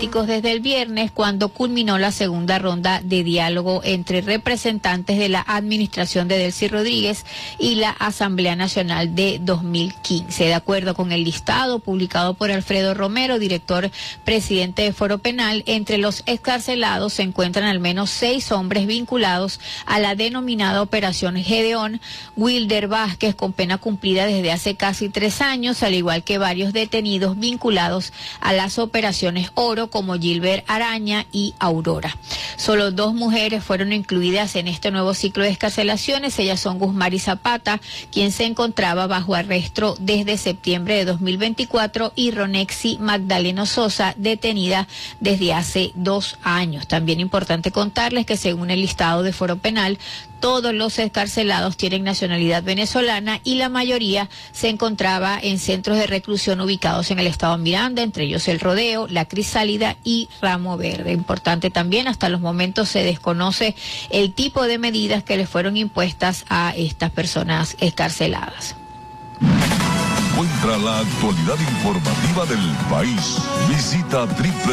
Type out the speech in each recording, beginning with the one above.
desde el viernes, cuando culminó la segunda ronda de diálogo entre representantes de la administración de Delcy Rodríguez y la Asamblea Nacional de 2015. De acuerdo con el listado publicado por Alfredo Romero, director presidente de Foro Penal, entre los excarcelados se encuentran al menos 6 hombres vinculados a la denominada Operación Gedeón: Wilder Vázquez, con pena cumplida desde hace casi 3 años, al igual que varios detenidos vinculados a las operaciones Oro, como Gilbert Araña y Aurora. Solo 2 mujeres fueron incluidas en este nuevo ciclo de excarcelaciones. Ellas son Guzmari Zapata, quien se encontraba bajo arresto desde septiembre de 2024, y Ronexi Magdaleno Sosa, detenida desde hace 2 años. También importante contarles que, según el listado de Foro Penal, todos los excarcelados tienen nacionalidad venezolana y la mayoría se encontraba en centros de reclusión ubicados en el estado Miranda, entre ellos El Rodeo, La Crisálida y Ramo Verde. Importante también, hasta los momentos se desconoce el tipo de medidas que le fueron impuestas a estas personas excarceladas. Encuentra la actualidad informativa del país. Visita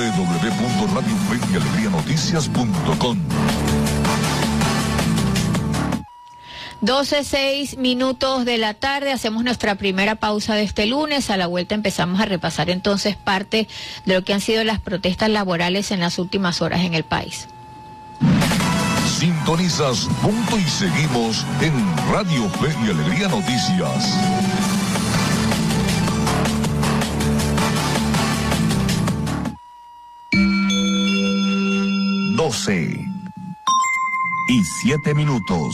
www.radiofeyalegrianoticias.com. 12:06 de la tarde, hacemos nuestra primera pausa de este lunes. A la vuelta empezamos a repasar entonces parte de lo que han sido las protestas laborales en las últimas horas en el país. Sintonizas Punto y Seguimos en Radio Fe y Alegría Noticias. Doce y 7 minutos.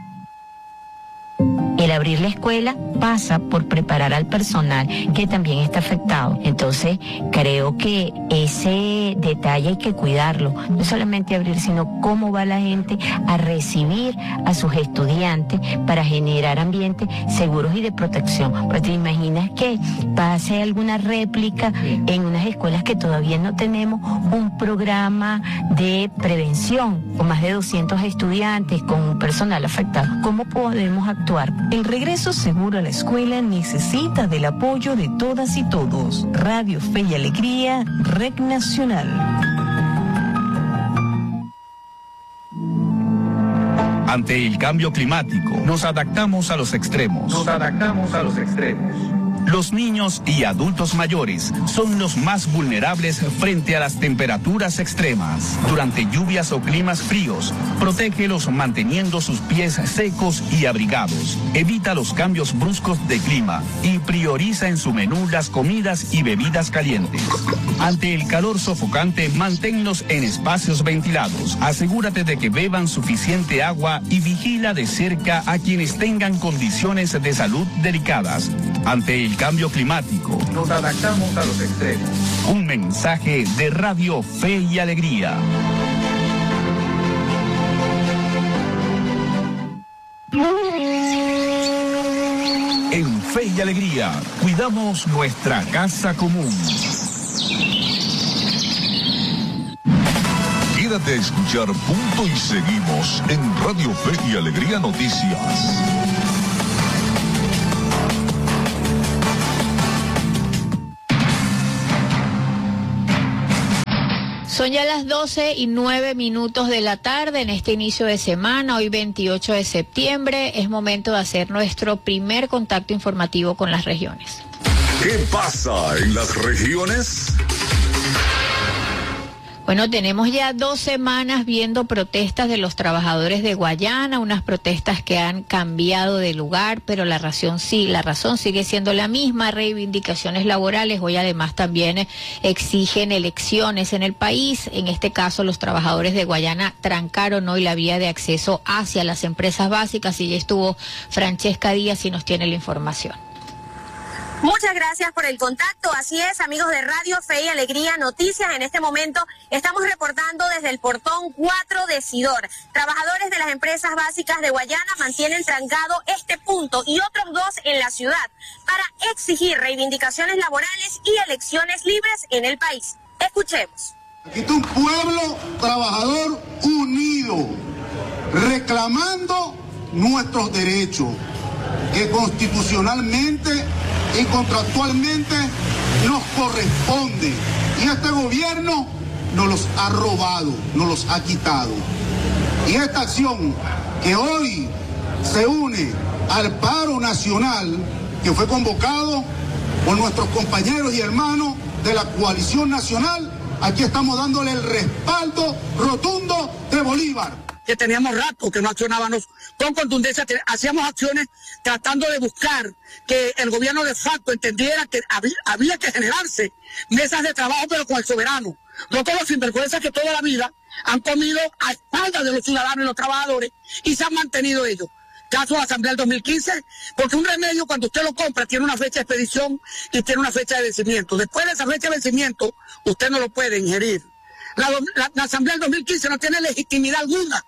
El abrir la escuela pasa por preparar al personal que también está afectado. Entonces, creo que ese detalle hay que cuidarlo. No solamente abrir, sino cómo va la gente a recibir a sus estudiantes para generar ambientes seguros y de protección. Pues te imaginas que pase alguna réplica en unas escuelas que todavía no tenemos un programa de prevención con más de 200 estudiantes, con un personal afectado. ¿Cómo podemos actuar? El regreso seguro a la escuela necesita del apoyo de todas y todos. Radio Fe y Alegría, REC Nacional. Ante el cambio climático, nos adaptamos a los extremos. Los niños y adultos mayores son los más vulnerables frente a las temperaturas extremas. Durante lluvias o climas fríos, protégelos manteniendo sus pies secos y abrigados. Evita los cambios bruscos de clima y prioriza en su menú las comidas y bebidas calientes. Ante el calor sofocante, manténlos en espacios ventilados. Asegúrate de que beban suficiente agua y vigila de cerca a quienes tengan condiciones de salud delicadas. Ante el cambio climático, nos adaptamos a los extremos. Un mensaje de Radio Fe y Alegría. En Fe y Alegría, cuidamos nuestra casa común. Quédate a escuchar Punto y Seguimos en Radio Fe y Alegría Noticias. Son ya las 12:09 de la tarde en este inicio de semana, hoy 28 de septiembre. Es momento de hacer nuestro primer contacto informativo con las regiones. ¿Qué pasa en las regiones? Bueno, tenemos ya 2 semanas viendo protestas de los trabajadores de Guayana, unas protestas que han cambiado de lugar, pero la razón sigue siendo la misma: reivindicaciones laborales. Hoy además también exigen elecciones en el país. En este caso, los trabajadores de Guayana trancaron hoy la vía de acceso hacia las empresas básicas, y ya estuvo Francesca Díaz y nos tiene la información. Muchas gracias por el contacto. Así es, amigos de Radio Fe y Alegría Noticias. En este momento estamos reportando desde el portón 4 de Sidor. Trabajadores de las empresas básicas de Guayana mantienen trancado este punto y otros 2 en la ciudad para exigir reivindicaciones laborales y elecciones libres en el país. Escuchemos. Aquí está un pueblo trabajador unido, reclamando nuestros derechos que constitucionalmente y contractualmente nos corresponde. Y este gobierno nos los ha robado, nos los ha quitado. Y esta acción que hoy se une al paro nacional que fue convocado por nuestros compañeros y hermanos de la coalición nacional, aquí estamos dándole el respaldo rotundo de Bolívar. Que teníamos rato que no accionábamos con contundencia, hacíamos acciones tratando de buscar que el gobierno de facto entendiera que había que generarse mesas de trabajo, pero con el soberano, no con los sinvergüenzas que toda la vida han comido a espaldas de los ciudadanos y los trabajadores y se han mantenido ellos. Caso de la Asamblea del 2015, porque un remedio cuando usted lo compra tiene una fecha de expedición y tiene una fecha de vencimiento. Después de esa fecha de vencimiento, usted no lo puede ingerir. La Asamblea del 2015 no tiene legitimidad alguna.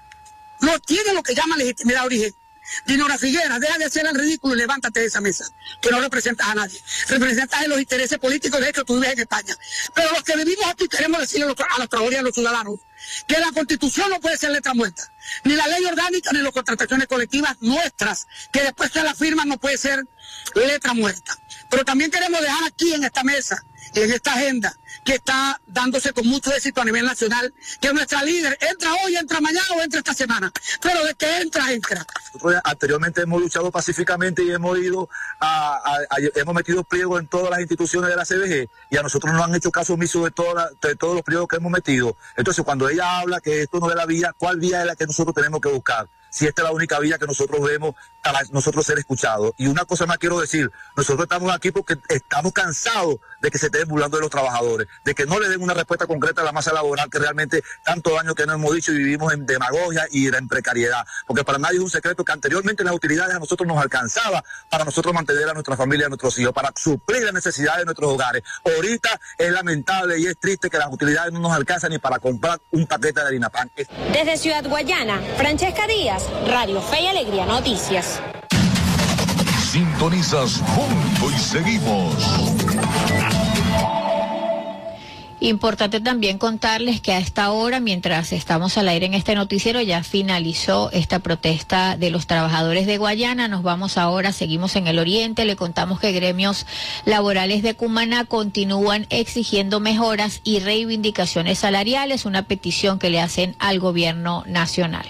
No tiene lo que llama legitimidad de origen. Dinora Figuera, deja de hacer el ridículo y levántate de esa mesa, que no representas a nadie. Representas los intereses políticos, de hecho tú vives en España. Pero los que vivimos aquí queremos decirle a los trabajadores y a los ciudadanos que la Constitución no puede ser letra muerta, ni la ley orgánica ni las contrataciones colectivas nuestras, que después que la firman no puede ser letra muerta. Pero también queremos dejar aquí en esta mesa, en esta agenda, que está dándose con mucho éxito a nivel nacional, que nuestra líder entra hoy, entra mañana o entra esta semana, pero de que entra. Nosotros anteriormente hemos luchado pacíficamente y hemos ido hemos metido pliegos en todas las instituciones de la CBG y a nosotros nos han hecho caso omiso de todos los pliegos que hemos metido. Entonces cuando ella habla que esto no es la vía, ¿cuál vía es la que nosotros tenemos que buscar? Si esta es la única vía que nosotros vemos para nosotros ser escuchados. Y una cosa más quiero decir, nosotros estamos aquí porque estamos cansados de que se estén burlando de los trabajadores, de que no le den una respuesta concreta a la masa laboral que realmente tantos años que no hemos dicho y vivimos en demagogia y en precariedad. Porque para nadie es un secreto que anteriormente las utilidades a nosotros nos alcanzaba para nosotros mantener a nuestra familia, a nuestros hijos, para suplir las necesidades de nuestros hogares. Ahorita es lamentable y es triste que las utilidades no nos alcanzan ni para comprar un paquete de harina pan. Desde Ciudad Guayana, Francesca Díaz, Radio Fe y Alegría Noticias. Sintonizas Punto y Seguimos. Importante también contarles que a esta hora, mientras estamos al aire en este noticiero, ya finalizó esta protesta de los trabajadores de Guayana. Nos vamos ahora, seguimos en el oriente. Le contamos que gremios laborales de Cumaná continúan exigiendo mejoras y reivindicaciones salariales, una petición que le hacen al gobierno nacional.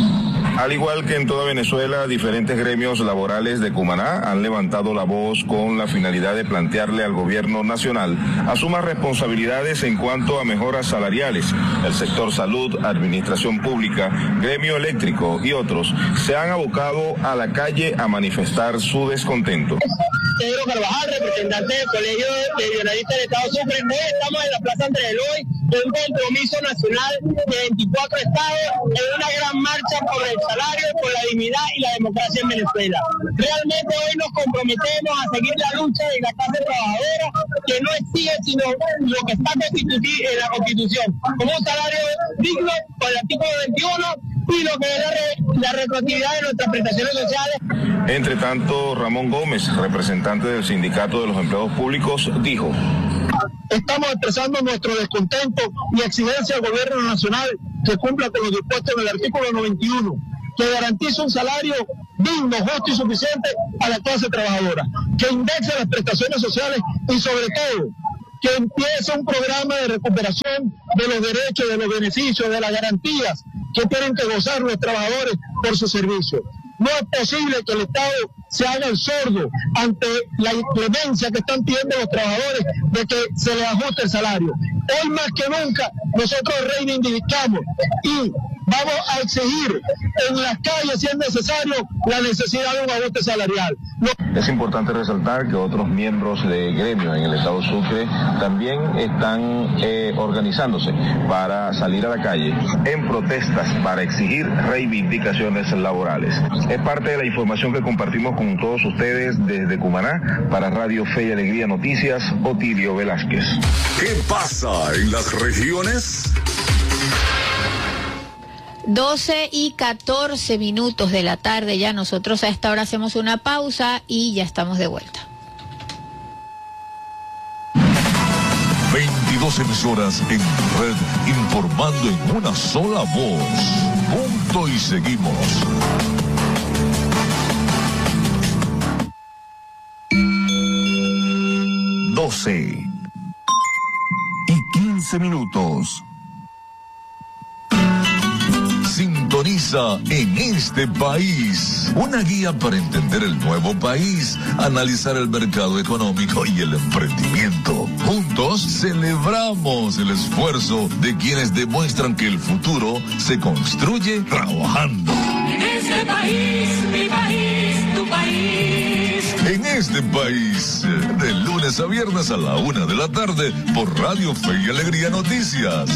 Al igual que en toda Venezuela, diferentes gremios laborales de Cumaná han levantado la voz con la finalidad de plantearle al gobierno nacional asuma responsabilidades en cuanto a mejoras salariales. El sector salud, administración pública, gremio eléctrico y otros se han abocado a la calle a manifestar su descontento. Pedro Carvajal, representante del Colegio de Periodistas del Estado Sucre. Hoy estamos en la Plaza Andrés Eloy, de un compromiso nacional de 24 estados en una gran marcha por el salario, por la dignidad y la democracia en Venezuela. Realmente hoy nos comprometemos a seguir la lucha de la clase trabajadora, que no exige sino lo que está en la Constitución, como un salario digno por el artículo 21 y lo que es la retroactividad de nuestras prestaciones sociales. Entre tanto, Ramón Gómez, representante del Sindicato de los Empleados Públicos, dijo: Estamos expresando nuestro descontento y exigencia al gobierno nacional que cumpla con lo dispuesto en el artículo 91, que garantice un salario digno, justo y suficiente a la clase trabajadora, que indexe las prestaciones sociales y sobre todo que empiece un programa de recuperación de los derechos, de los beneficios, de las garantías que tienen que gozar los trabajadores por su servicio. No es posible que el Estado se haga el sordo ante la inclemencia que están pidiendo los trabajadores de que se les ajuste el salario. Hoy más que nunca nosotros reivindicamos y vamos a exigir en las calles, si es necesario, la necesidad de un ajuste salarial. Es importante resaltar que otros miembros de gremio en el Estado Sucre también están organizándose para salir a la calle en protestas para exigir reivindicaciones laborales. Es parte de la información que compartimos con todos ustedes desde Cumaná para Radio Fe y Alegría Noticias, Otilio Velázquez. ¿Qué pasa en las regiones? 12:14 de la tarde ya. Nosotros a esta hora hacemos una pausa y ya estamos de vuelta. 22 emisoras en red, informando en una sola voz. Punto y seguimos. 12:15 15 minutos. Sintoniza En este País, una guía para entender el nuevo país, analizar el mercado económico y el emprendimiento. Juntos celebramos el esfuerzo de quienes demuestran que el futuro se construye trabajando. En este país, mi país, tu país. En este país, de lunes a viernes a la 1 de la tarde, por Radio Fe y Alegría Noticias.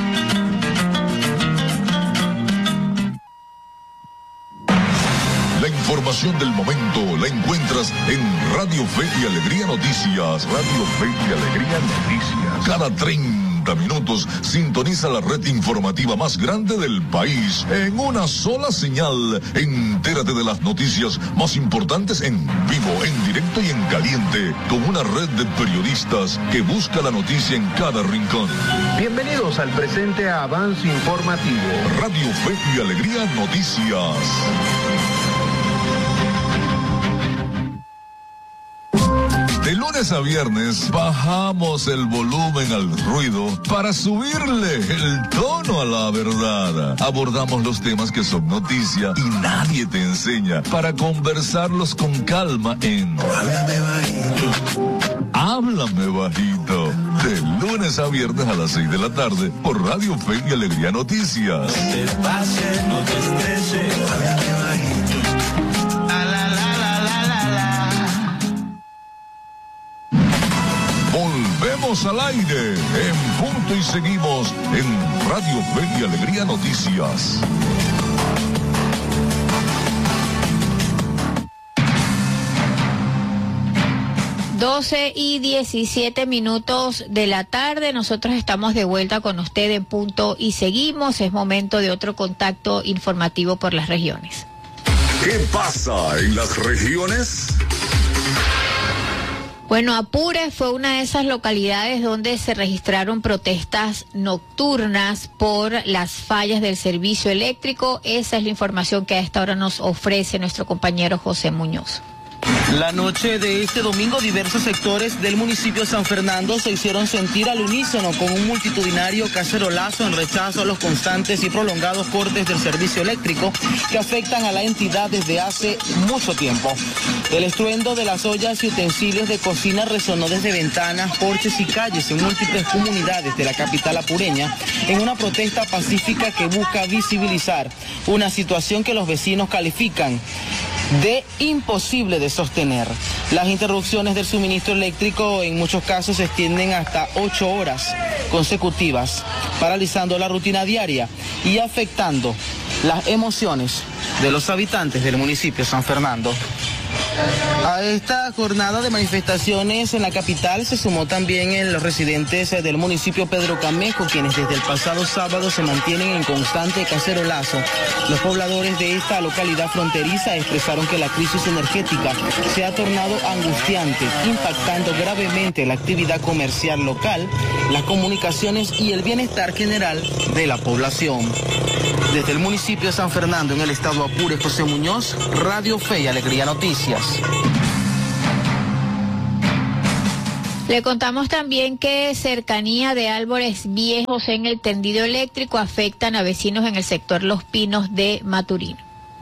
La información del momento la encuentras en Radio Fe y Alegría Noticias. Radio Fe y Alegría Noticias. Cada 30 minutos sintoniza la red informativa más grande del país en una sola señal. Entérate de las noticias más importantes en vivo, en directo y en caliente, con una red de periodistas que busca la noticia en cada rincón. Bienvenidos al presente avance informativo. Radio Fe y Alegría Noticias. De lunes a viernes bajamos el volumen al ruido para subirle el tono a la verdad. Abordamos los temas que son noticia y nadie te enseña para conversarlos con calma en Háblame Bajito. Háblame Bajito. De lunes a viernes a las 6 de la tarde por Radio Fe y Alegría Noticias. No te pases, no te estreses, háblame bajito. Volvemos al aire en punto y seguimos en Radio Fe y Alegría Noticias. Doce y 17 minutos de la tarde, nosotros estamos de vuelta con usted en punto y seguimos. Es momento de otro contacto informativo por las regiones. ¿Qué pasa en las regiones? Bueno, Apure fue una de esas localidades donde se registraron protestas nocturnas por las fallas del servicio eléctrico. Esa es la información que a esta hora nos ofrece nuestro compañero José Muñoz. La noche de este domingo, diversos sectores del municipio de San Fernando se hicieron sentir al unísono con un multitudinario cacerolazo en rechazo a los constantes y prolongados cortes del servicio eléctrico que afectan a la entidad desde hace mucho tiempo. El estruendo de las ollas y utensilios de cocina resonó desde ventanas, porches y calles en múltiples comunidades de la capital apureña en una protesta pacífica que busca visibilizar una situación que los vecinos califican de imposible de sostener. Las interrupciones del suministro eléctrico en muchos casos se extienden hasta 8 horas consecutivas, paralizando la rutina diaria y afectando las emociones de los habitantes del municipio de San Fernando. A esta jornada de manifestaciones en la capital se sumó también los residentes del municipio Pedro Camejo, quienes desde el pasado sábado se mantienen en constante cacerolazo. Los pobladores de esta localidad fronteriza expresaron que la crisis energética se ha tornado angustiante, impactando gravemente la actividad comercial local, las comunicaciones y el bienestar general de la población. Desde el municipio de San Fernando, en el estado Apure, José Muñoz, Radio Fe y Alegría Noticias. Le contamos también que cercanía de árboles viejos en el tendido eléctrico afectan a vecinos en el sector Los Pinos de Maturín.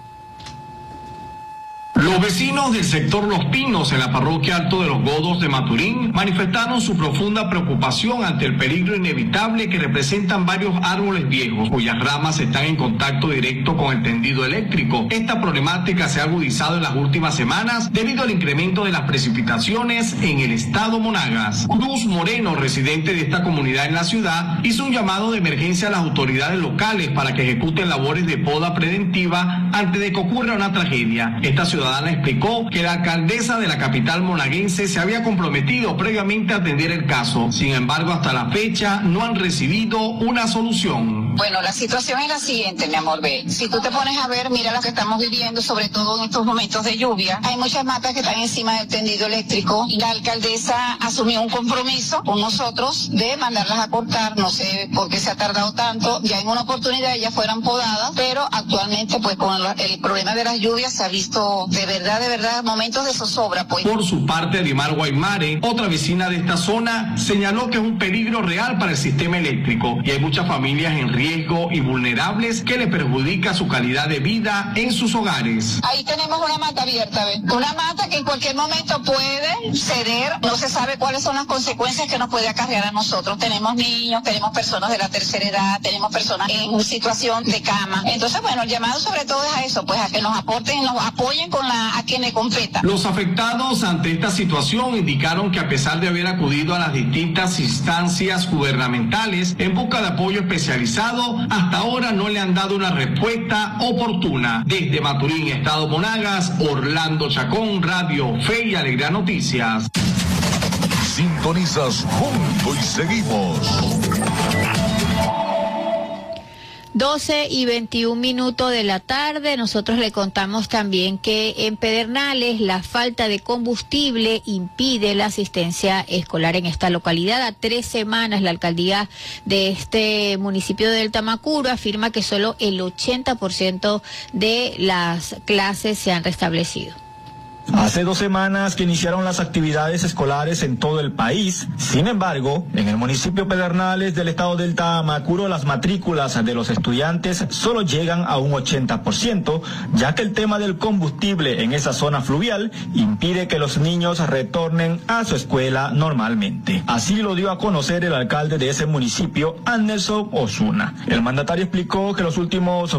Los vecinos del sector Los Pinos en la parroquia Alto de los Godos de Maturín manifestaron su profunda preocupación ante el peligro inevitable que representan varios árboles viejos cuyas ramas están en contacto directo con el tendido eléctrico. Esta problemática se ha agudizado en las últimas semanas debido al incremento de las precipitaciones en el estado Monagas. Cruz Moreno, residente de esta comunidad en la ciudad, hizo un llamado de emergencia a las autoridades locales para que ejecuten labores de poda preventiva antes de que ocurra una tragedia. Esta ciudadana explicó que la alcaldesa de la capital monaguense se había comprometido previamente a atender el caso. Sin embargo, hasta la fecha no han recibido una solución. Bueno, la situación es la siguiente, mi amor, ve. Si tú te pones a ver, mira lo que estamos viviendo, sobre todo en estos momentos de lluvia. Hay muchas matas que están encima del tendido eléctrico. La alcaldesa asumió un compromiso con nosotros de mandarlas a cortar. No sé por qué se ha tardado tanto. Ya en una oportunidad ellas fueran podadas, pero actualmente pues con el problema de las lluvias se ha visto de verdad, momentos de zozobra, pues. Por su parte, Dimar Guaymare, otra vecina de esta zona, señaló que es un peligro real para el sistema eléctrico y hay muchas familias en riesgo y vulnerables que le perjudica su calidad de vida en sus hogares. Ahí tenemos una mata abierta, ¿ves? Una mata que en cualquier momento puede ceder, no se sabe cuáles son las consecuencias que nos puede acarrear a nosotros. Tenemos niños, tenemos personas de la tercera edad, tenemos personas en situación de cama. Entonces, bueno, el llamado sobre todo es a eso, pues a que nos aporten, nos apoyen a quienes competan. Los afectados ante esta situación indicaron que a pesar de haber acudido a las distintas instancias gubernamentales en busca de apoyo especializado, hasta ahora no le han dado una respuesta oportuna. Desde Maturín, Estado Monagas, Orlando Chacón, Radio Fe y Alegría Noticias. Sintonizas Juntos y Seguimos. 12:21 de la tarde. Nosotros le contamos también que en Pedernales la falta de combustible impide la asistencia escolar en esta localidad. A 3 semanas la alcaldía de este municipio del Tamacuro afirma que solo el 80% de las clases se han restablecido. Hace 2 semanas que iniciaron las actividades escolares en todo el país. Sin embargo, en el municipio Pedernales del estado del Tamacuro, las matrículas de los estudiantes solo llegan a un 80%, ya que el tema del combustible en esa zona fluvial impide que los niños retornen a su escuela normalmente. Así lo dio a conocer el alcalde de ese municipio, Anderson Osuna. El mandatario explicó que los últimos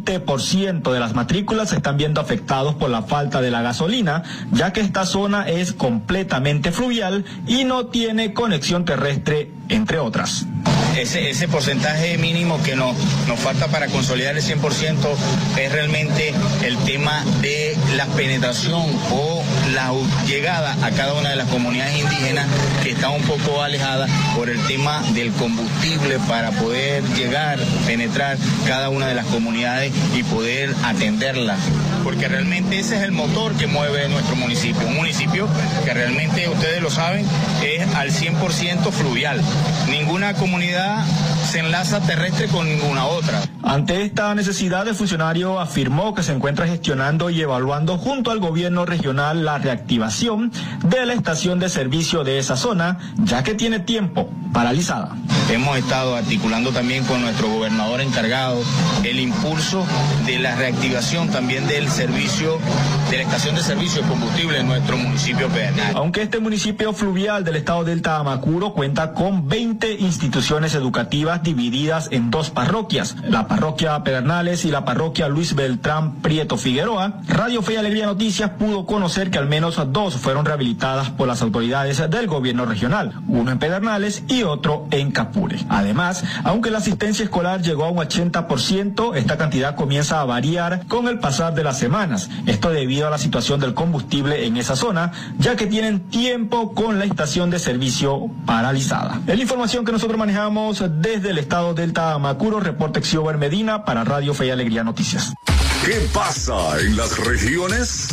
20% de las matrículas se están viendo afectados por la falta de la gasolina, ya que esta zona es completamente fluvial y no tiene conexión terrestre, entre otras. Ese porcentaje mínimo que nos falta para consolidar el 100% es realmente el tema de la penetración o la llegada a cada una de las comunidades indígenas que están un poco alejadas por el tema del combustible para poder llegar, penetrar cada una de las comunidades y poder atenderlas. Porque realmente ese es el motor que mueve nuestro municipio. Un municipio que realmente, ustedes lo saben, es al 100% fluvial. Ninguna comunidad se enlaza terrestre con ninguna otra. Ante esta necesidad, el funcionario afirmó que se encuentra gestionando y evaluando junto al gobierno regional la reactivación de la estación de servicio de esa zona, ya que tiene tiempo paralizada. Hemos estado articulando también con nuestro gobernador encargado el impulso de la reactivación también del servicio, de la estación de servicio de combustible en nuestro municipio Pedernales. Aunque este municipio fluvial del estado del Tamacuro cuenta con 20 instituciones educativas divididas en 2 parroquias, la parroquia Pedernales y la parroquia Luis Beltrán Prieto Figueroa, Radio Fe y Alegría Noticias pudo conocer que al menos 2 fueron rehabilitadas por las autoridades del gobierno regional, uno en Pedernales y otro en Capure. Además, aunque la asistencia escolar llegó a un 80%, esta cantidad comienza a variar con el pasar de las semanas. Esto debido a la situación del combustible en esa zona, ya que tienen tiempo con la estación de servicio paralizada. Es la información que nosotros manejamos desde el estado del Tamacuro. Reporte Xiober Medina para Radio Fe y Alegría Noticias. ¿Qué pasa en las regiones?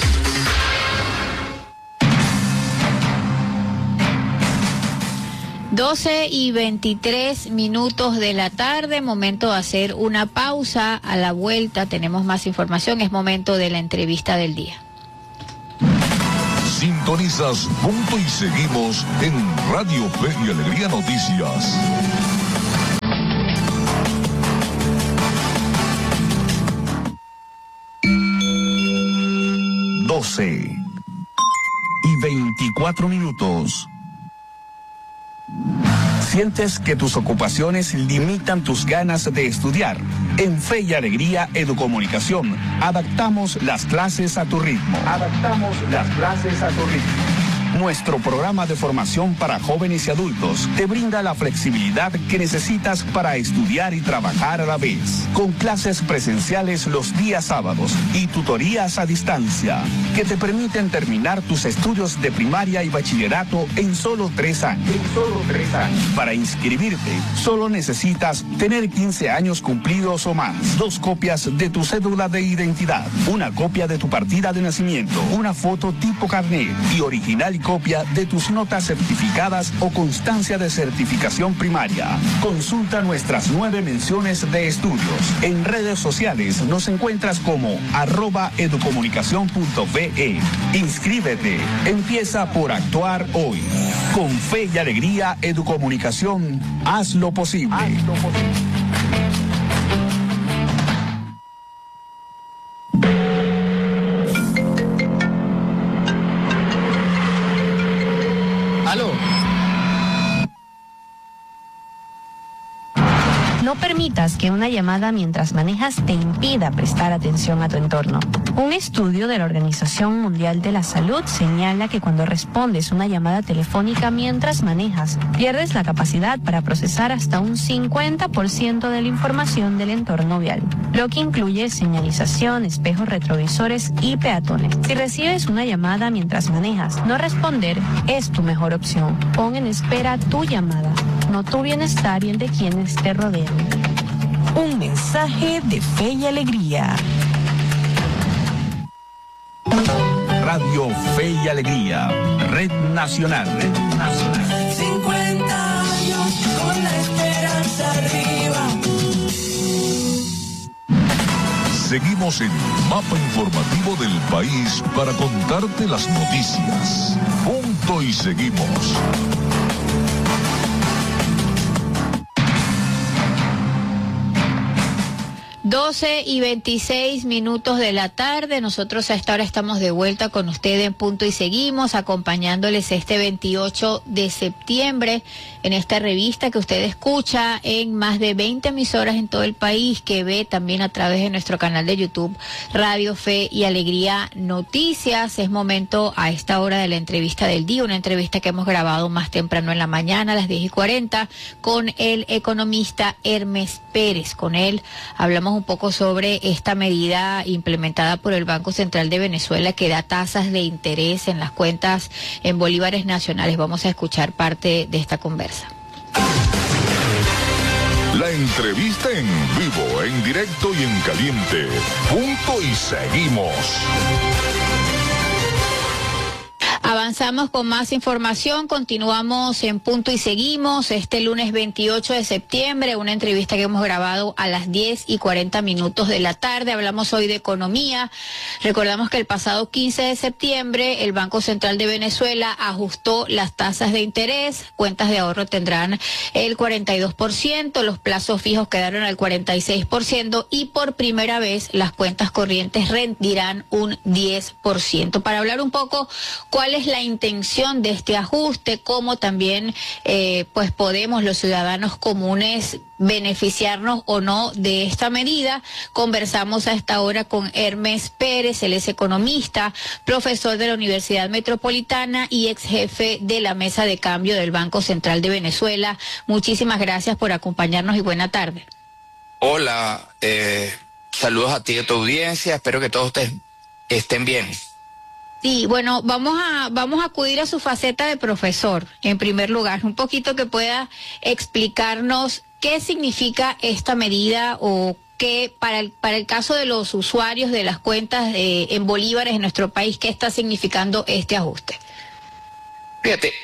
Doce y 23 de la tarde, momento de hacer una pausa. A la vuelta tenemos más información, es momento de la entrevista del día. Sintonizas Punto y Seguimos en Radio Fe y Alegría Noticias. y 24 minutos. ¿Sientes que tus ocupaciones limitan tus ganas de estudiar? En Fe y Alegría Educomunicación, adaptamos las clases a tu ritmo. Nuestro programa de formación para jóvenes y adultos te brinda la flexibilidad que necesitas para estudiar y trabajar a la vez, con clases presenciales los días sábados y tutorías a distancia, que te permiten terminar tus estudios de primaria y bachillerato en solo 3 años. Para inscribirte, solo necesitas tener 15 años cumplidos o más, 2 copias de tu cédula de identidad, una copia de tu partida de nacimiento, una foto tipo carnet y original copia de tus notas certificadas o constancia de certificación primaria. Consulta nuestras 9 menciones de estudios. En redes sociales nos encuentras como @educomunicacion.ve. Inscríbete. Empieza por actuar hoy. Con fe y alegría, Educomunicación, haz lo posible. Aló. No permitas que una llamada mientras manejas te impida prestar atención a tu entorno. Un estudio de la Organización Mundial de la Salud señala que cuando respondes una llamada telefónica mientras manejas, pierdes la capacidad para procesar hasta un 50% de la información del entorno vial, lo que incluye señalización, espejos retrovisores y peatones. Si recibes una llamada mientras manejas, no responder es tu mejor opción. Pon en espera tu llamada, no tu bienestar y el de quienes te rodean. Un mensaje de fe y alegría. Radio Fe y Alegría, Red Nacional. 50 años con la esperanza arriba. Seguimos en Mapa Informativo del País para contarte las noticias. Punto y seguimos. 12:26 de la tarde. Nosotros a esta hora estamos de vuelta con ustedes en Punto y Seguimos, acompañándoles este 28 de septiembre en esta revista que usted escucha en más de 20 emisoras en todo el país, que ve también a través de nuestro canal de YouTube Radio Fe y Alegría Noticias. Es momento a esta hora de la entrevista del día, una entrevista que hemos grabado más temprano en la mañana a las 10:40 con el economista Hermes Pérez. Con él hablamos un poco sobre esta medida implementada por el Banco Central de Venezuela que da tasas de interés en las cuentas en bolívares nacionales. Vamos a escuchar parte de esta conversa. La entrevista en vivo, en directo y en caliente. Punto y seguimos. Avanzamos con más información, continuamos en Punto y Seguimos este lunes 28 de septiembre, una entrevista que hemos grabado a las 10:40 de la tarde. Hablamos hoy de economía. Recordamos que el pasado 15 de septiembre el Banco Central de Venezuela ajustó las tasas de interés, cuentas de ahorro tendrán el 42%, los plazos fijos quedaron al 46% y por primera vez las cuentas corrientes rendirán un 10%. Para hablar un poco cuál es la intención de este ajuste, cómo también pues podemos los ciudadanos comunes beneficiarnos o no de esta medida. Conversamos a esta hora con Hermes Pérez, él es economista, profesor de la Universidad Metropolitana y ex jefe de la mesa de cambio del Banco Central de Venezuela. Muchísimas gracias por acompañarnos y buena tarde. Hola, saludos a ti y a tu audiencia, espero que todos estén bien. Sí, bueno, vamos a acudir a su faceta de profesor, en primer lugar, un poquito que pueda explicarnos qué significa esta medida o qué, para el caso de los usuarios de las cuentas en bolívares en nuestro país, qué está significando este ajuste. Fíjate,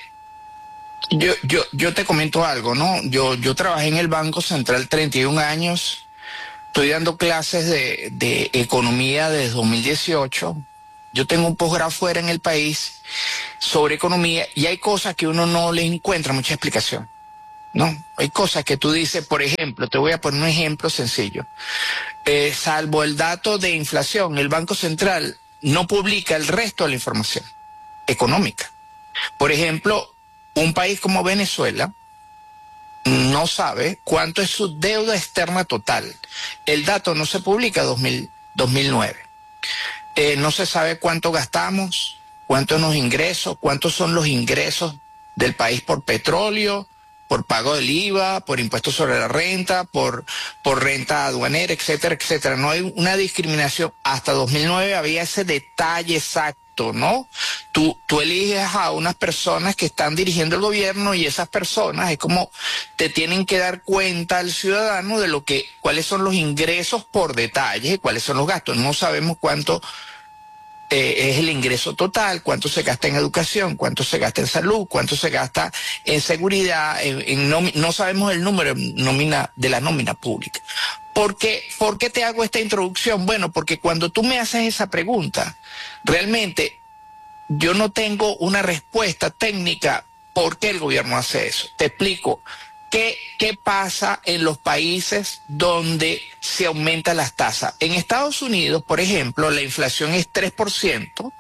yo te comento algo, ¿no? Yo trabajé en el Banco Central 31 años, estoy dando clases de economía desde 2018. Yo tengo un posgrado fuera en el país sobre economía y hay cosas que uno no le encuentra mucha explicación, ¿no? Hay cosas que tú dices, por ejemplo, te voy a poner un ejemplo sencillo. Salvo el dato de inflación, el Banco Central no publica el resto de la información económica. Por ejemplo, un país como Venezuela no sabe cuánto es su deuda externa total. El dato no se publica 2009. No se sabe cuánto gastamos, cuántos son los ingresos, cuántos son los ingresos del país por petróleo, por pago del IVA, por impuestos sobre la renta, por renta aduanera, etcétera, etcétera. No hay una discriminación. Hasta 2009 había ese detalle exacto, ¿no? Tú eliges a unas personas que están dirigiendo el gobierno y esas personas es como te tienen que dar cuenta al ciudadano de cuáles son los ingresos por detalle y cuáles son los gastos. No sabemos cuánto es el ingreso total, cuánto se gasta en educación, cuánto se gasta en salud, cuánto se gasta en seguridad, no sabemos el número de la nómina pública. ¿Por qué te hago esta introducción? Bueno, porque cuando tú me haces esa pregunta, realmente yo no tengo una respuesta técnica por qué el gobierno hace eso. Te explico. ¿Qué pasa en los países donde se aumentan las tasas? En Estados Unidos, por ejemplo, la inflación es 3%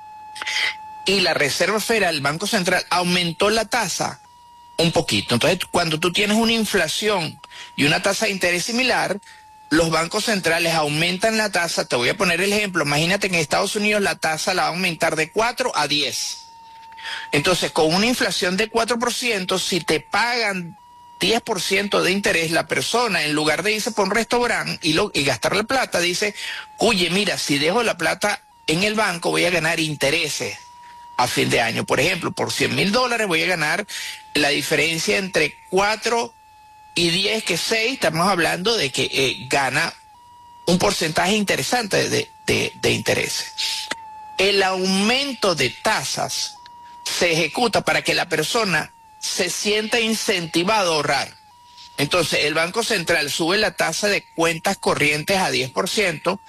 y la Reserva Federal, el Banco Central, aumentó la tasa un poquito. Entonces, cuando tú tienes una inflación y una tasa de interés similar, los bancos centrales aumentan la tasa. Te voy a poner el ejemplo. Imagínate que en Estados Unidos la tasa la va a aumentar de 4 a 10. Entonces, con una inflación de 4%, si te pagan 10% de interés, la persona, en lugar de irse por un restaurante y gastar la plata, dice, oye, mira, si dejo la plata en el banco voy a ganar intereses a fin de año. Por ejemplo, por $100,000 voy a ganar la diferencia entre 4 y 10, que 6, estamos hablando de que gana un porcentaje interesante de intereses. El aumento de tasas se ejecuta para que la persona se sienta incentivado a ahorrar. Entonces, el Banco Central sube la tasa de cuentas corrientes a 10%.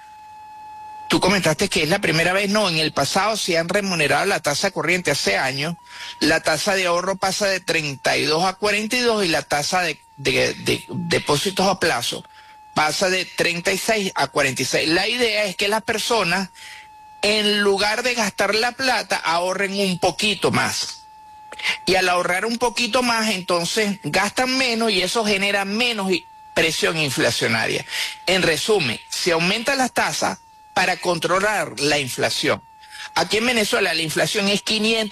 Tú comentaste que es la primera vez. No, en el pasado sí han remunerado la tasa corriente hace años. La tasa de ahorro pasa de 32 a 42 y la tasa de depósitos a plazo pasa de 36 a 46. La idea es que las personas, en lugar de gastar la plata, ahorren un poquito más. Y al ahorrar un poquito más, entonces gastan menos y eso genera menos presión inflacionaria. En resumen, se aumentan las tasas para controlar la inflación. Aquí en Venezuela la inflación es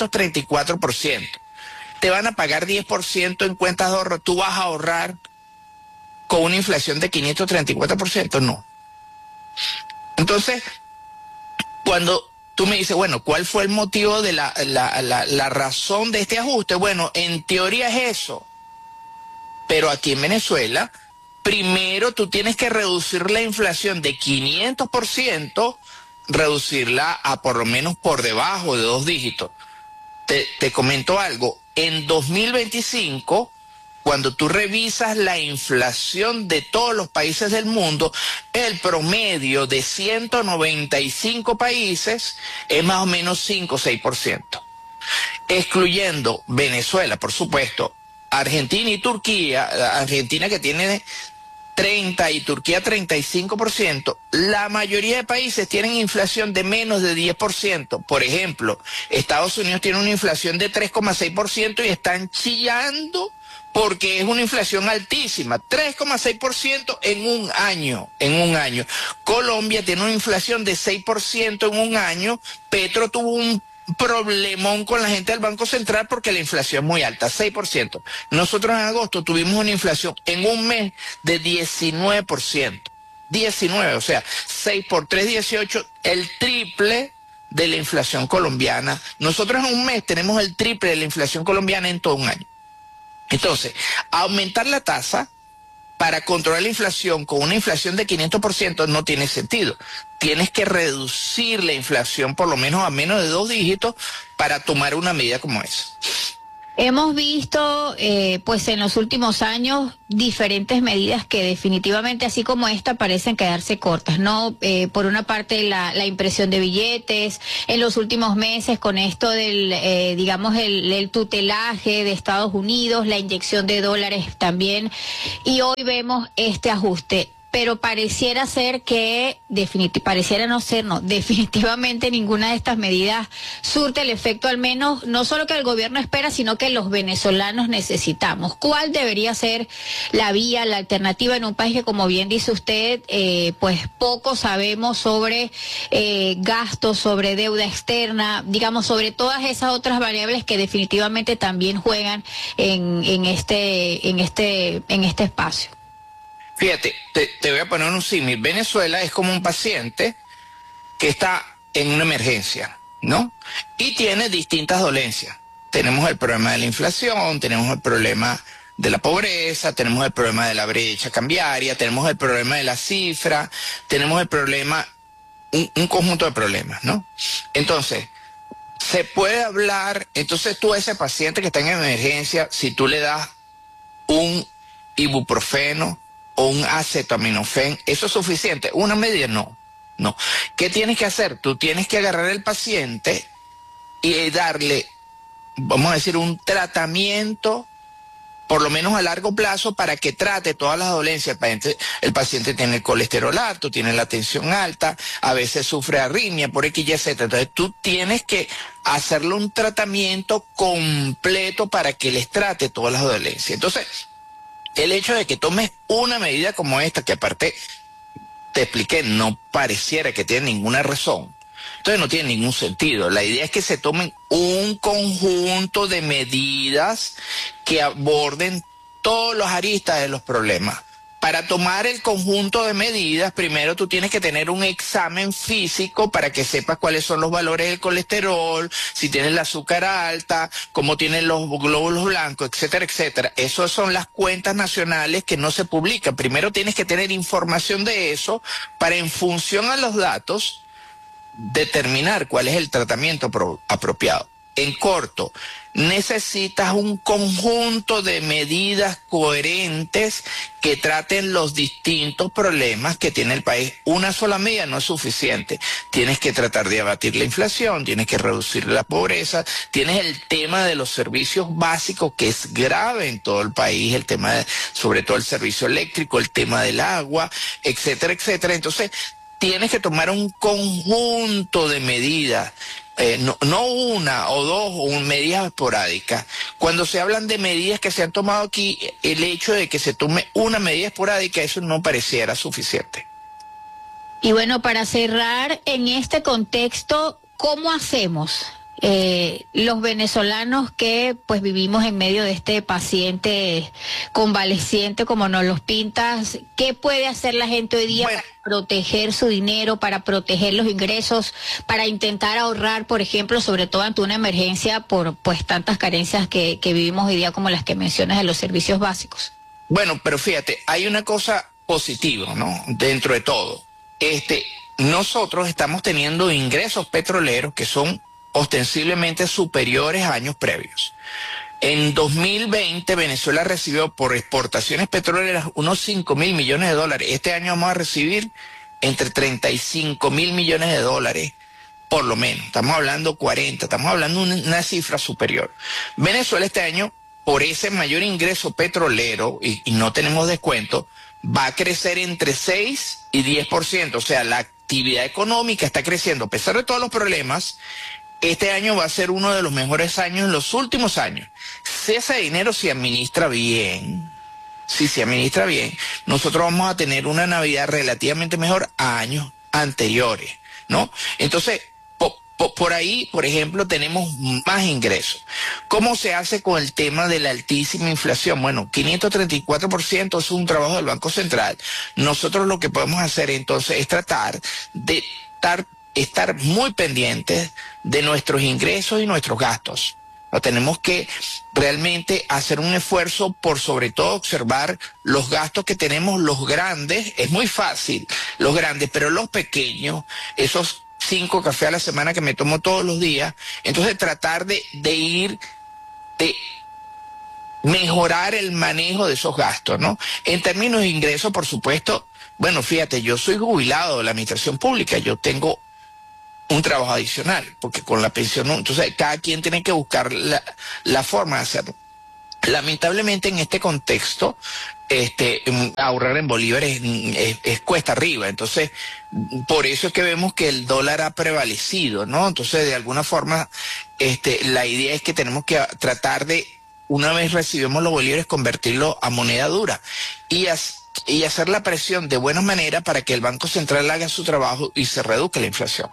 534%. Te van a pagar 10% en cuentas de ahorro. ¿Tú vas a ahorrar con una inflación de 534%? No. Entonces, cuando tú me dices, bueno, ¿cuál fue el motivo de la razón de este ajuste? Bueno, en teoría es eso. Pero aquí en Venezuela, primero tú tienes que reducir la inflación de 500%, reducirla a por lo menos por debajo de 2 dígitos. Te comento algo. En 2025, cuando tú revisas la inflación de todos los países del mundo, el promedio de 195 países es más o menos 5 o 6%. Excluyendo Venezuela, por supuesto, Argentina y Turquía, Argentina que tiene 30 y Turquía 35%, la mayoría de países tienen inflación de menos de 10%. Por ejemplo, Estados Unidos tiene una inflación de 3,6% y están chillando porque es una inflación altísima, 3,6% en un año. Colombia tiene una inflación de 6% en un año. Petro tuvo un problemón con la gente del Banco Central porque la inflación es muy alta, 6%. Nosotros en agosto tuvimos una inflación en un mes de 19%. 19, o sea, 6 por 3, 18, el triple de la inflación colombiana. Nosotros en un mes tenemos el triple de la inflación colombiana en todo un año. Entonces, aumentar la tasa para controlar la inflación con una inflación de 500% no tiene sentido. Tienes que reducir la inflación por lo menos a menos de 2 dígitos para tomar una medida como esa. Hemos visto, pues en los últimos años, diferentes medidas que definitivamente, así como esta, parecen quedarse cortas, ¿no? Por una parte, la impresión de billetes, en los últimos meses con esto del, digamos, el tutelaje de Estados Unidos, la inyección de dólares también, y hoy vemos este ajuste. Pero pareciera ser que, definitivamente ninguna de estas medidas surte el efecto, al menos, no solo que el gobierno espera, sino que los venezolanos necesitamos. ¿Cuál debería ser la vía, la alternativa en un país que, como bien dice usted, pues poco sabemos sobre gastos, sobre deuda externa, digamos, sobre todas esas otras variables que definitivamente también juegan en este espacio? Fíjate, te voy a poner un símil. Venezuela es como un paciente que está en una emergencia, ¿no? Y tiene distintas dolencias. Tenemos el problema de la inflación, tenemos el problema de la pobreza, tenemos el problema de la brecha cambiaria, tenemos el problema de la cifra, tenemos el problema un conjunto de problemas, ¿no? Entonces, se puede hablar, entonces tú a ese paciente que está en emergencia, si tú le das un ibuprofeno o un acetaminofén, ¿eso es suficiente? Una medida no. ¿Qué tienes que hacer? Tú tienes que agarrar al paciente y darle, vamos a decir, un tratamiento, por lo menos a largo plazo, para que trate todas las dolencias. El paciente tiene el colesterol alto, tiene la tensión alta, a veces sufre arritmia por X, Y, Z. Entonces tú tienes que hacerle un tratamiento completo para que les trate todas las dolencias. Entonces, el hecho de que tomes una medida como esta, que aparte te expliqué, no pareciera que tiene ninguna razón, entonces no tiene ningún sentido. La idea es que se tomen un conjunto de medidas que aborden todos los aristas de los problemas. Para tomar el conjunto de medidas, primero tú tienes que tener un examen físico para que sepas cuáles son los valores del colesterol, si tienes el azúcar alta, cómo tienen los glóbulos blancos, etcétera, etcétera. Esas son las cuentas nacionales que no se publican. Primero tienes que tener información de eso para, en función a los datos, determinar cuál es el tratamiento apropiado. En corto, necesitas un conjunto de medidas coherentes que traten los distintos problemas que tiene el país. Una sola medida no es suficiente. Tienes que tratar de abatir la inflación, tienes que reducir la pobreza, tienes el tema de los servicios básicos, que es grave en todo el país, el tema de, sobre todo el servicio eléctrico, el tema del agua, etcétera, etcétera. Entonces, tienes que tomar un conjunto de medidas, no una o dos o medidas esporádicas. Cuando se hablan de medidas que se han tomado aquí, el hecho de que se tome una medida esporádica, eso no pareciera suficiente. Y bueno, para cerrar, en este contexto, ¿cómo hacemos? Los venezolanos que pues vivimos en medio de este paciente convaleciente, como nos los pintas, ¿qué puede hacer la gente hoy día para proteger su dinero, para proteger los ingresos, para intentar ahorrar, por ejemplo, sobre todo ante una emergencia por pues tantas carencias que vivimos hoy día, como las que mencionas de los servicios básicos? Bueno, pero fíjate, hay una cosa positiva, ¿no? Dentro de todo, nosotros estamos teniendo ingresos petroleros que son ostensiblemente superiores a años previos. En 2020 Venezuela recibió por exportaciones petroleras unos 5.000 millones de dólares. Este año vamos a recibir entre 35.000 millones de dólares, por lo menos. Estamos hablando 40, estamos hablando de una cifra superior. Venezuela este año, por ese mayor ingreso petrolero, y no tenemos descuento, va a crecer entre 6 y 10%. O sea, la actividad económica está creciendo. A pesar de todos los problemas, este año va a ser uno de los mejores años en los últimos años. Si ese dinero se administra bien, si se administra bien, nosotros vamos a tener una Navidad relativamente mejor a años anteriores, ¿no? Entonces, por ahí, por ejemplo, tenemos más ingresos. ¿Cómo se hace con el tema de la altísima inflación? Bueno, 534% es un trabajo del Banco Central. Nosotros lo que podemos hacer entonces es tratar de estar muy pendientes de nuestros ingresos y nuestros gastos. Tenemos que realmente hacer un esfuerzo por, sobre todo, observar los gastos que tenemos, los grandes. Es muy fácil, los grandes, pero los pequeños, esos 5 cafés a la semana que me tomo todos los días, entonces tratar de mejorar el manejo de esos gastos, ¿no? En términos de ingresos, por supuesto, bueno, fíjate, yo soy jubilado de la administración pública, yo tengo un trabajo adicional, porque con la pensión no, entonces cada quien tiene que buscar la forma de hacerlo. Lamentablemente en este contexto, ahorrar en bolívares es cuesta arriba, entonces por eso es que vemos que el dólar ha prevalecido, ¿no? Entonces de alguna forma la idea es que tenemos que tratar de, una vez recibimos los bolívares, convertirlo a moneda dura y hacer la presión de buena manera para que el Banco Central haga su trabajo y se reduzca la inflación.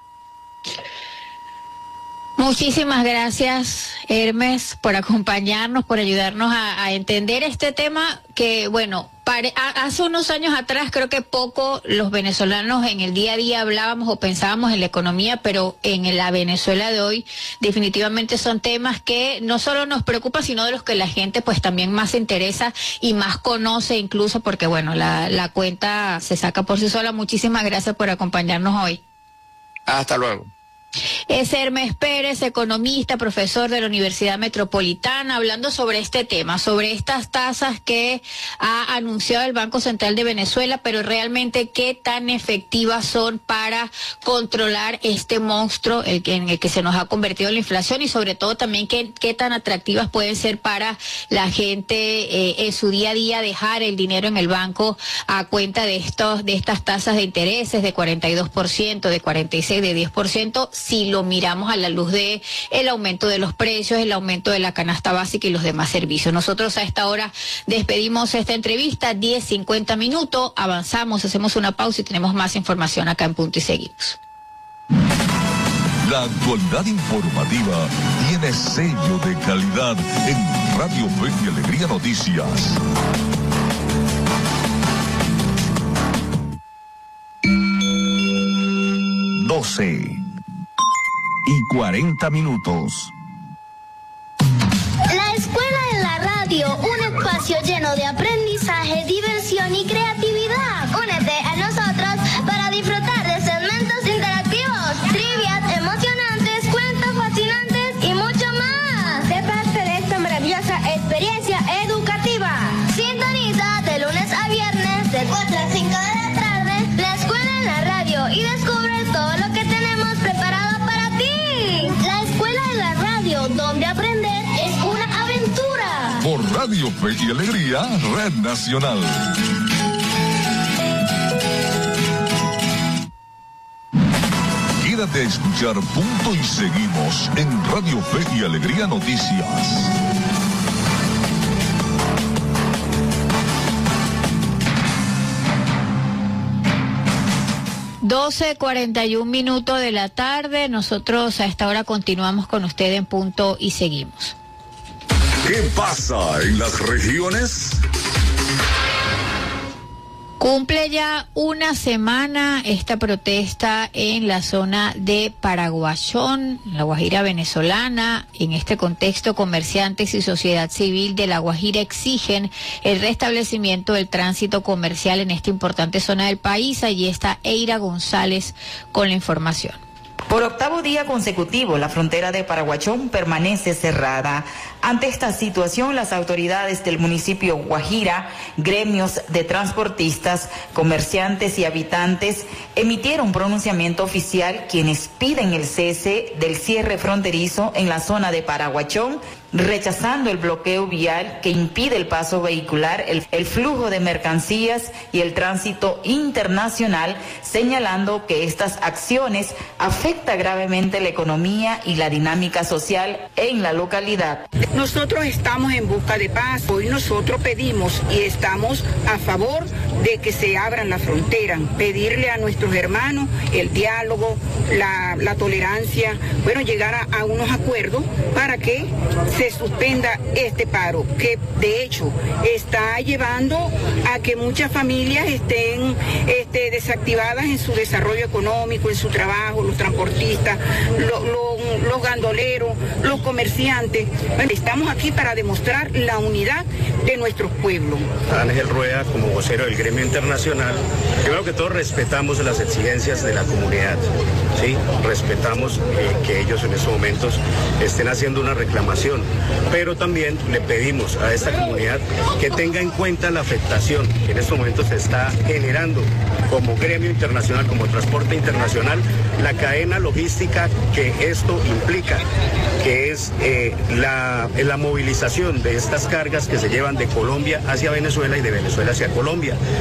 Muchísimas gracias, Hermes, por acompañarnos, por ayudarnos a entender este tema que, bueno, hace unos años atrás creo que poco los venezolanos en el día a día hablábamos o pensábamos en la economía, pero en la Venezuela de hoy definitivamente son temas que no solo nos preocupan, sino de los que la gente pues también más se interesa y más conoce, incluso porque, bueno, la cuenta se saca por sí sola. Muchísimas gracias por acompañarnos hoy. Hasta luego. Es Hermes Pérez, economista, profesor de la Universidad Metropolitana, hablando sobre este tema, sobre estas tasas que ha anunciado el Banco Central de Venezuela, pero realmente qué tan efectivas son para controlar este monstruo en el que se nos ha convertido la inflación, y sobre todo también qué tan atractivas pueden ser para la gente en su día a día dejar el dinero en el banco a cuenta de estas tasas de intereses de 42%, de 46%, de 10%, si lo miramos a la luz de el aumento de los precios, el aumento de la canasta básica y los demás servicios. Nosotros a esta hora despedimos esta entrevista, 10:50 minutos, avanzamos, hacemos una pausa y tenemos más información acá en Punto y Seguimos. La actualidad informativa tiene sello de calidad en Radio Fe y Alegría Noticias. y 40 minutos. La Escuela de la Radio, un espacio lleno de aprendizaje, diversión y creatividad. Únete a nosotros para disfrutar de segmentos interactivos, trivias emocionantes, cuentos fascinantes y mucho más. Sé parte de esta maravillosa experiencia educativa. Sintoniza de lunes a viernes de 4 a 5 de la tarde La Escuela en la Radio y descubre todo lo que tenemos preparado para ti. La Escuela de la Radio, donde aprender es una aventura. Por Radio Fe y Alegría, Red Nacional. Quédate a escuchar Punto y Seguimos en Radio Fe y Alegría Noticias. 12:41 minutos de la tarde. Nosotros a esta hora continuamos con usted en Punto y Seguimos. ¿Qué pasa en las regiones? Cumple ya una semana esta protesta en la zona de Paraguachón, la Guajira venezolana. En este contexto, comerciantes y sociedad civil de La Guajira exigen el restablecimiento del tránsito comercial en esta importante zona del país. Allí está Eira González con la información. Por octavo día consecutivo, la frontera de Paraguachón permanece cerrada. Ante esta situación, las autoridades del municipio Guajira, gremios de transportistas, comerciantes y habitantes emitieron un pronunciamiento oficial quienes piden el cese del cierre fronterizo en la zona de Paraguachón, rechazando el bloqueo vial que impide el paso vehicular, el flujo de mercancías y el tránsito internacional, señalando que estas acciones afectan gravemente la economía y la dinámica social en la localidad. Nosotros estamos en busca de paz. Hoy nosotros pedimos y estamos a favor de que se abran la frontera, pedirle a nuestros hermanos el diálogo, la tolerancia, bueno, llegar a unos acuerdos para que se suspenda este paro, que de hecho está llevando a que muchas familias estén desactivadas en su desarrollo económico, en su trabajo, los transportistas, los gandoleros, los comerciantes. Bueno, estamos aquí para demostrar la unidad de nuestros pueblos. Ángel Rueda, como vocero del gremio internacional, creo que todos respetamos las exigencias de la comunidad, ¿sí? Respetamos que ellos en estos momentos estén haciendo una reclamación, pero también le pedimos a esta comunidad que tenga en cuenta la afectación que en estos momentos se está generando como gremio internacional, como transporte internacional, la cadena logística que esto implica, que es la movilización de estas cargas que se llevan de Colombia hacia Venezuela y de Venezuela hacia Colombia.